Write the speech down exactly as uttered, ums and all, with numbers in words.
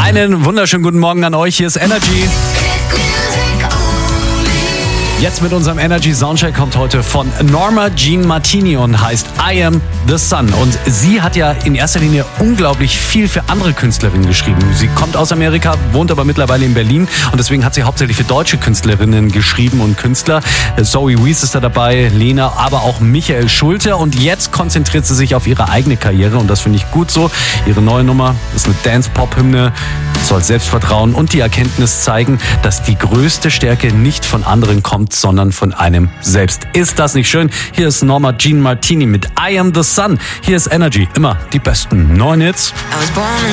Einen wunderschönen guten Morgen an euch. Hier ist Energy. Jetzt mit unserem Energy Soundcheck kommt heute von Norma Jean Martini und heißt I Am The Sun. Und sie hat ja in erster Linie unglaublich viel für andere Künstlerinnen geschrieben. Sie kommt aus Amerika, wohnt aber mittlerweile in Berlin und deswegen hat sie hauptsächlich für deutsche Künstlerinnen geschrieben und Künstler. Zoe Wees ist da dabei, Lena, aber auch Michael Schulte. Und jetzt konzentriert sie sich auf ihre eigene Karriere und das finde ich gut so. Ihre neue Nummer ist eine Dance-Pop-Hymne, soll Selbstvertrauen und die Erkenntnis zeigen, dass die größte Stärke nicht von anderen kommt, sondern von einem selbst. Ist das nicht schön? Hier ist Norma Jean Martini mit I Am The Sun. Hier ist Energy. Immer die besten neuen Hits.